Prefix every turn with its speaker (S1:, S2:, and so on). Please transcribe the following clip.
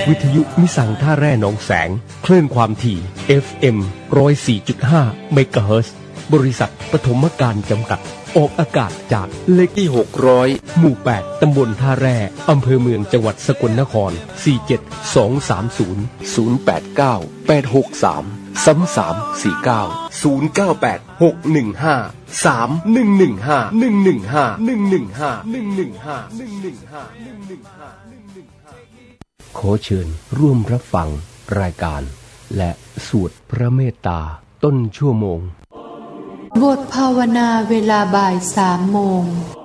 S1: วิทยุมิสังท่าแร่หนองแสงคลื่นความถี่ FM 104.5 เมกะเฮิรตซ์บริษัทปฐมการจำกัดออกอากาศจากเลขที่600หมู่8ตำบลท่าแร่อำเภอเมืองจังหวัดสกลนคร47230 089 863 3349 098 615 3115 115 115 115 115 ขอเชิญร่วมรับฟังรายการและสวดพระเมตตาต้นชั่วโมง
S2: บทภาวนาเวลาบ่าย3 โมง